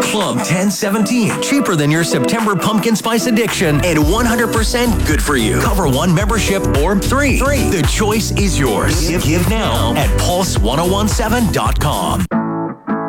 Club 1017. Cheaper than your September pumpkin spice addiction and 100% good for you. Cover one membership or three. The choice is yours. Give now at pulse1017.com.